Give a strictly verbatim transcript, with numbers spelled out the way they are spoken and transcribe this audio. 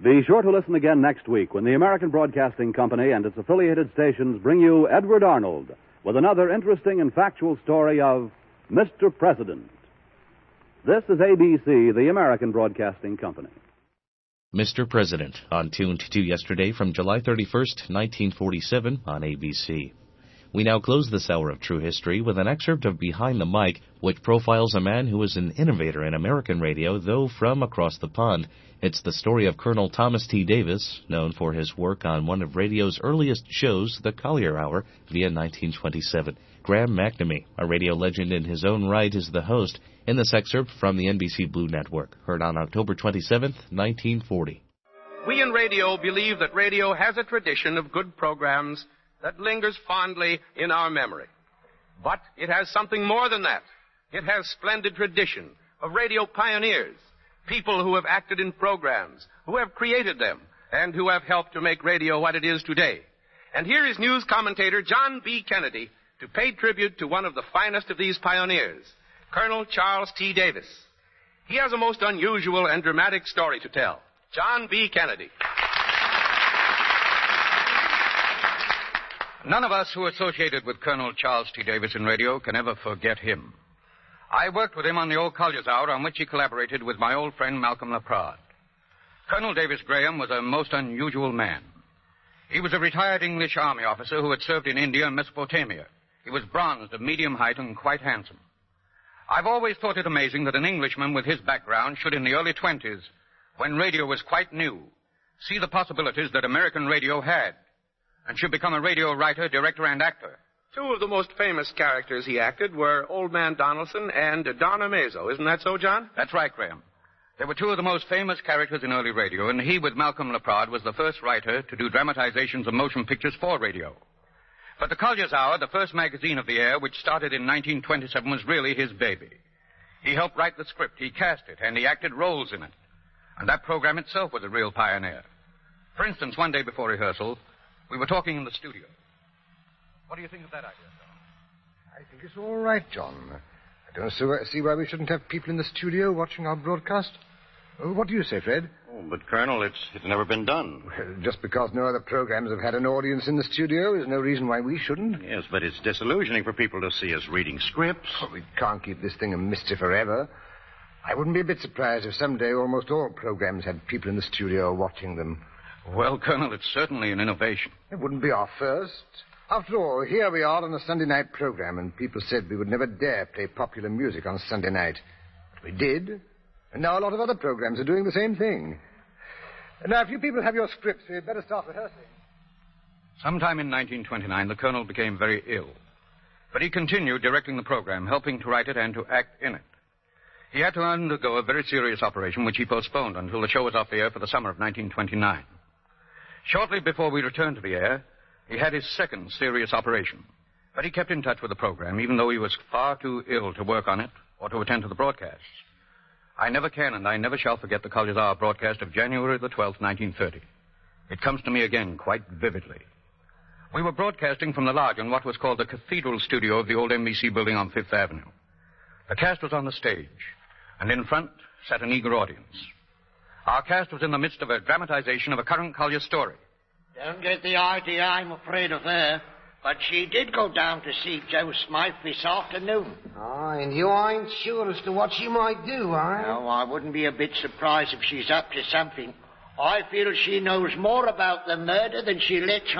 Be sure to listen again next week when the American Broadcasting Company and its affiliated stations bring you Edward Arnold with another interesting and factual story of Mister President. This is A B C, the American Broadcasting Company. Mister President, on Tuned to yesterday from July thirty-first, nineteen forty-seven on A B C. We now close this hour of True History with an excerpt of Behind the Mic, which profiles a man who was an innovator in American radio, though from across the pond. It's the story of Colonel Thomas T. Davis, known for his work on one of radio's earliest shows, The Collier Hour, via nineteen twenty-seven. Graham McNamee, a radio legend in his own right, is the host in this excerpt from the N B C Blue Network, heard on October twenty-seventh, nineteen forty. We in radio believe that radio has a tradition of good programs that lingers fondly in our memory. But it has something more than that. It has splendid tradition of radio pioneers, people who have acted in programs, who have created them, and who have helped to make radio what it is today. And here is news commentator John B. Kennedy to pay tribute to one of the finest of these pioneers, Colonel Charles T. Davis. He has a most unusual and dramatic story to tell. John B. Kennedy. None of us who associated with Colonel Charles T. Davis in radio can ever forget him. I worked with him on the old Collier's Hour, on which he collaborated with my old friend Malcolm Leprade. Colonel Davis Graham was a most unusual man. He was a retired English army officer who had served in India and Mesopotamia. He was bronzed, of medium height, and quite handsome. I've always thought it amazing that an Englishman with his background should, in the early twenties, when radio was quite new, see the possibilities that American radio had, and should become a radio writer, director, and actor. Two of the most famous characters he acted were Old Man Donaldson and Don Amazo. Isn't that so, John? That's right, Graham. They were two of the most famous characters in early radio, and he, with Malcolm Leprade, was the first writer to do dramatizations of motion pictures for radio. But the Collier's Hour, the first magazine of the air, which started in nineteen twenty-seven, was really his baby. He helped write the script, he cast it, and he acted roles in it. And that program itself was a real pioneer. For instance, one day before rehearsal, we were talking in the studio. What do you think of that idea, John? I think it's all right, John. I don't see why we shouldn't have people in the studio watching our broadcast. Oh, what do you say, Fred? Oh, but, Colonel, it's, it's never been done. Well, just because no other programs have had an audience in the studio is no reason why we shouldn't. Yes, but it's disillusioning for people to see us reading scripts. Oh, we can't keep this thing a mystery forever. I wouldn't be a bit surprised if someday almost all programs had people in the studio watching them. Well, Colonel, it's certainly an innovation. It wouldn't be our first. After all, here we are on a Sunday night program, and people said we would never dare play popular music on Sunday night. But we did, and now a lot of other programs are doing the same thing. And now, if you people have your scripts, we'd better start rehearsing. Sometime in nineteen twenty-nine, the Colonel became very ill. But he continued directing the program, helping to write it and to act in it. He had to undergo a very serious operation, which he postponed until the show was off the air for the summer of nineteen twenty-nine. Shortly before we returned to the air, he had his second serious operation. But he kept in touch with the program, even though he was far too ill to work on it or to attend to the broadcasts. I never can and I never shall forget the Collier's Hour broadcast of January the twelfth, nineteen thirty. It comes to me again quite vividly. We were broadcasting from the lodge in what was called the Cathedral Studio of the old N B C building on Fifth Avenue. The cast was on the stage, and in front sat an eager audience. Our cast was in the midst of a dramatization of a current Collier story. Don't get the idea I'm afraid of her, but she did go down to see Joe Smythe this afternoon. Oh, and you ain't sure as to what she might do, are you? No, I wouldn't be a bit surprised if she's up to something. I feel she knows more about the murder than she lets